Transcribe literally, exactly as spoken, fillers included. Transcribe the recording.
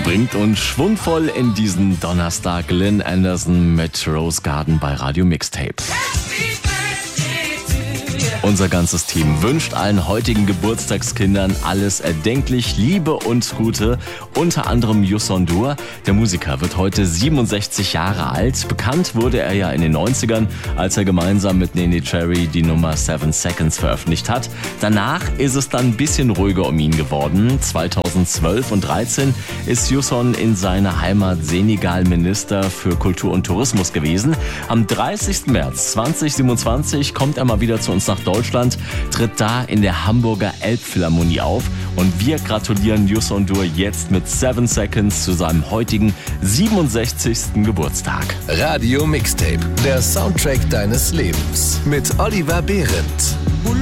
bringt uns schwungvoll in diesen Donnerstag. Lynn Anderson mit Rose Garden bei Radio Mixtape. Unser ganzes Team wünscht allen heutigen Geburtstagskindern alles erdenklich Liebe und Gute. Unter anderem Youssou N'Dour. Der Musiker wird heute siebenundsechzig Jahre alt. Bekannt wurde er ja in den neunzigern, als er gemeinsam mit Neneh Cherry die Nummer Seven Seconds veröffentlicht hat. Danach ist es dann ein bisschen ruhiger um ihn geworden. zweitausendzwölf und dreizehn ist Youssou in seiner Heimat Senegal Minister für Kultur und Tourismus gewesen. Am dreißigsten März zweitausendsiebenundzwanzig kommt er mal wieder zu uns nach Deutschland, tritt da in der Hamburger Elbphilharmonie auf und wir gratulieren Youssou N'Dour jetzt mit Seven Seconds zu seinem heutigen siebenundsechzigsten Geburtstag. Radio Mixtape, der Soundtrack deines Lebens mit Oliver Behrendt.